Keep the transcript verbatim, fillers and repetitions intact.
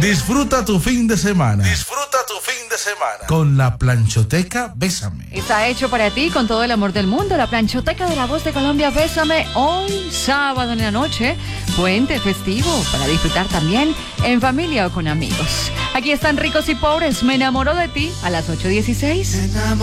Disfruta tu fin de semana. Disfruta tu fin de semana. Con la planchoteca Bésame. Está hecho para ti con todo el amor del mundo. La planchoteca de La Voz de Colombia Bésame hoy sábado en la noche. Puente festivo para disfrutar también en familia o con amigos. Aquí están Ricos y Pobres. Me enamoro de ti a las ocho dieciséis.